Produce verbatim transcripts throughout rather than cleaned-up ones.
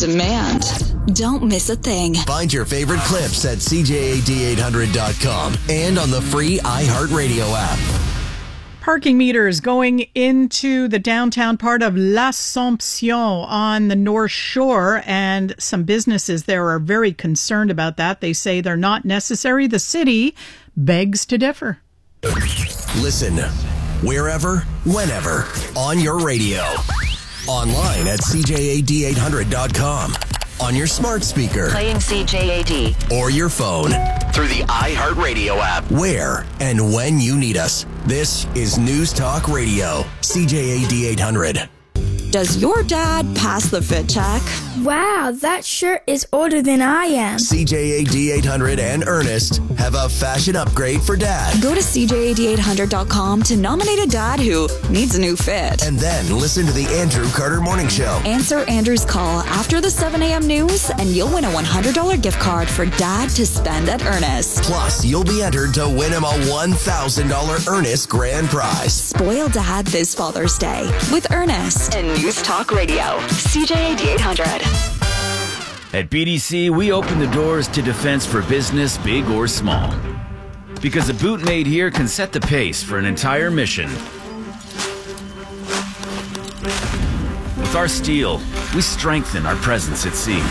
demand. Don't miss a thing. Find your favorite clips at C J A D eight hundred dot com and on the free iHeartRadio app. Parking meters going into the downtown part of L'Assomption on the North Shore, and some businesses there are very concerned about that. They say they're not necessary. The city begs to differ. Listen wherever, whenever, on your radio. Online at C J A D eight hundred dot com. On your smart speaker. Playing C J A D. Or your phone. Through the iHeartRadio app. Where and when you need us. This is News Talk Radio. C J A D eight hundred. Does your dad pass the fit check? Wow, that shirt is older than I am. C J A D eight hundred and Ernest have a fashion upgrade for dad. Go to C J A D eight hundred dot com to nominate a dad who needs a new fit. And then listen to the Andrew Carter Morning Show. Answer Andrew's call after the seven a.m. news and you'll win a one hundred dollars gift card for dad to spend at Ernest. Plus, you'll be entered to win him a one thousand dollars Ernest grand prize. Spoil dad this Father's Day with Ernest. And News Talk Radio. C J A D eight hundred. At B D C, we open the doors to defense for business, big or small. Because a boot made here can set the pace for an entire mission. With our steel, we strengthen our presence at sea.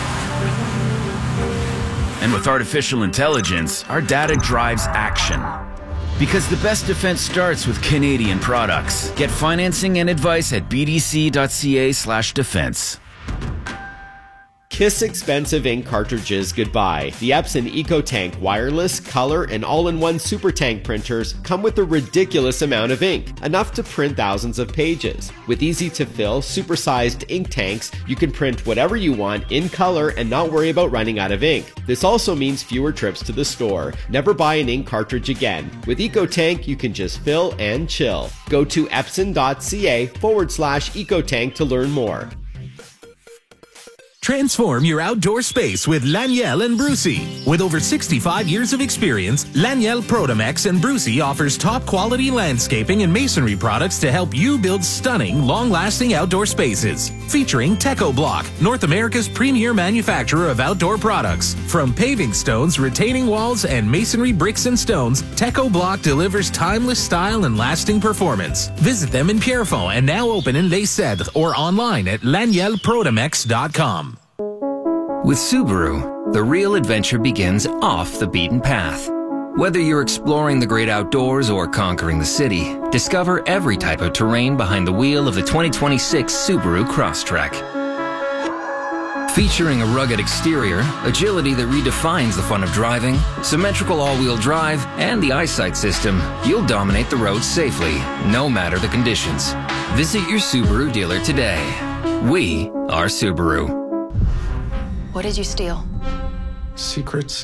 And with artificial intelligence, our data drives action. Because the best defense starts with Canadian products. Get financing and advice at bdc.ca slash defense. Kiss expensive ink cartridges goodbye. The Epson EcoTank wireless, color, and all-in-one super tank printers come with a ridiculous amount of ink, enough to print thousands of pages. With easy-to-fill, super-sized ink tanks, you can print whatever you want in color and not worry about running out of ink. This also means fewer trips to the store. Never buy an ink cartridge again. With EcoTank, you can just fill and chill. Go to epson.ca forward slash EcoTank to learn more. Transform your outdoor space with Laniel and Brucey. With over sixty-five years of experience, Laniel Protomex and Brucey offers top-quality landscaping and masonry products to help you build stunning, long-lasting outdoor spaces. Featuring Teco Block, North America's premier manufacturer of outdoor products. From paving stones, retaining walls, and masonry bricks and stones, Teco Block delivers timeless style and lasting performance. Visit them in Pierrefonds and now open in Les Cèdres or online at laniel protomex dot com. With Subaru, the real adventure begins off the beaten path. Whether you're exploring the great outdoors or conquering the city, discover every type of terrain behind the wheel of the twenty twenty-six Subaru Crosstrek. Featuring a rugged exterior, agility that redefines the fun of driving, symmetrical all-wheel drive, and the eyesight system, you'll dominate the road safely, no matter the conditions. Visit your Subaru dealer today. We are Subaru. What did you steal? Secrets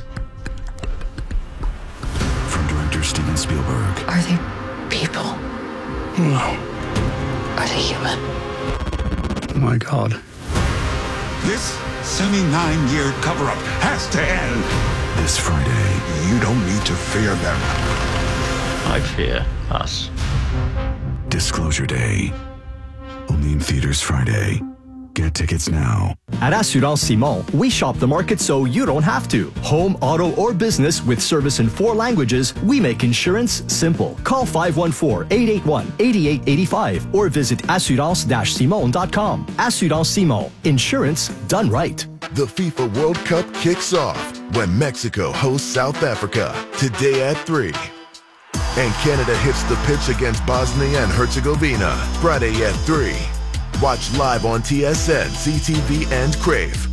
from director Steven Spielberg. Are they people? No. Are they human? Oh my God. This seventy-nine year cover-up has to end. This Friday. You don't need to fear them. I fear us. Disclosure Day. Only in theaters Friday. Get tickets now. At Assurance Simon, we shop the market so you don't have to. Home, auto, or business with service in four languages, we make insurance simple. Call five one four, eight eight one, eight eight eight five or visit assurance dash simon dot com. Assurance Simon. Insurance done right. The FIFA World Cup kicks off when Mexico hosts South Africa today at three. And Canada hits the pitch against Bosnia and Herzegovina Friday at three. Watch live on T S N, C T V, and Crave.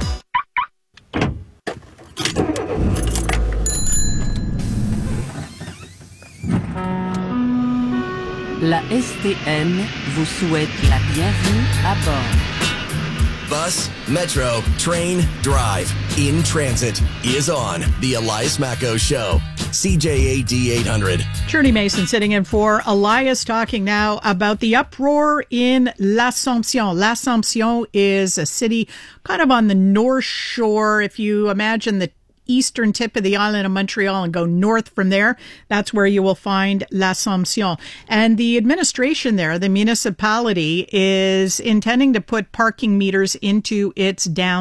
La S T N vous souhaite la bienvenue à bord. Bus, metro, train, drive, in transit is on the Elias Macco Show. C J A D eight hundred. Trudy Mason sitting in for Elias, talking now about the uproar in L'Assomption. L'Assomption is a city kind of on the North Shore. If you imagine the eastern tip of the island of Montreal and go north from there, that's where you will find L'Assomption. And the administration there, the municipality, is intending to put parking meters into its downtown